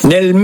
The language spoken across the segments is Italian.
Nel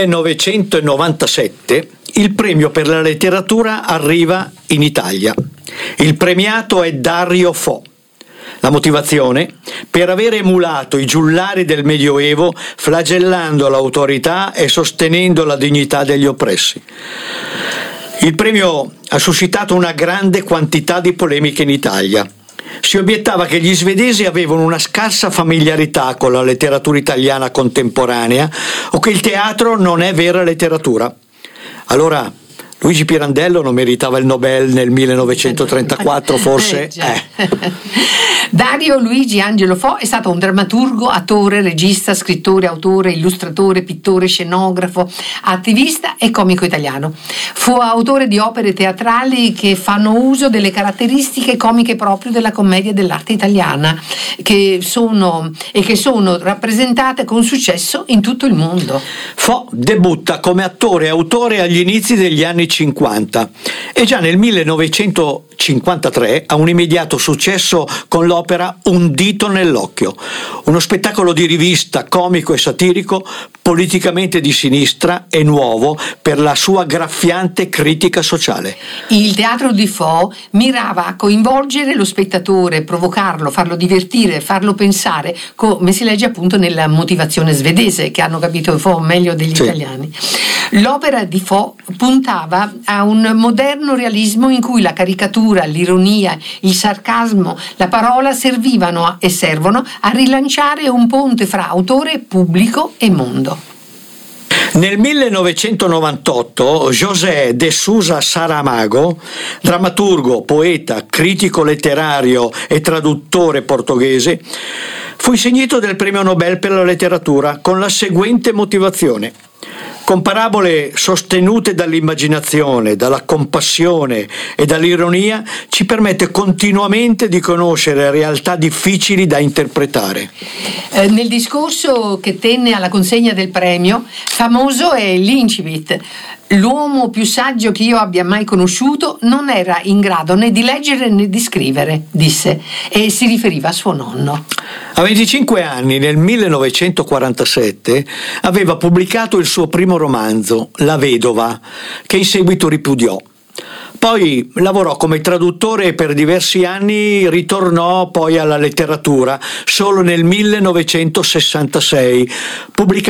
1997 il premio per la letteratura arriva in Italia. Il premiato è Dario Fo. La motivazione? Per aver emulato i giullari del Medioevo, flagellando l'autorità e sostenendo la dignità degli oppressi. Il premio ha suscitato una grande quantità di polemiche in Italia. Si obiettava che gli svedesi avevano una scarsa familiarità con la letteratura italiana contemporanea o che il teatro non è vera letteratura. Allora Luigi Pirandello non meritava il Nobel nel 1934, forse? Dario Luigi Angelo Fo è stato un drammaturgo, attore, regista, scrittore, autore, illustratore, pittore, scenografo, attivista e comico italiano. Fu autore di opere teatrali che fanno uso delle caratteristiche comiche proprio della commedia dell'arte italiana, che sono rappresentate con successo in tutto il mondo. Fo debutta come attore e autore agli inizi degli anni 50 e già nel 1953 ha un immediato successo con l'opera Un dito nell'occhio, uno spettacolo di rivista comico e satirico, politicamente di sinistra e nuovo per la sua graffiante critica sociale. Il teatro di Fo mirava a coinvolgere lo spettatore, provocarlo, farlo divertire, farlo pensare, come si legge appunto nella motivazione svedese, che hanno capito Fo meglio degli italiani. L'opera di Fo puntava a un moderno realismo in cui la caricatura, l'ironia, il sarcasmo, la parola servivano e servono a rilanciare un ponte fra autore, pubblico e mondo. Nel 1998 José de Sousa Saramago, drammaturgo, poeta, critico letterario e traduttore portoghese, fu insignito del premio Nobel per la letteratura con la seguente motivazione: con parabole sostenute dall'immaginazione, dalla compassione e dall'ironia, ci permette continuamente di conoscere realtà difficili da interpretare. Nel discorso che tenne alla consegna del premio, famoso è l'incipit: l'uomo più saggio che io abbia mai conosciuto non era in grado né di leggere né di scrivere, disse, e si riferiva a suo nonno. A 25 anni, nel 1947, aveva pubblicato il suo primo romanzo, La vedova, che in seguito ripudiò. Poi lavorò come traduttore e per diversi anni ritornò poi alla letteratura solo nel 1966, pubblicando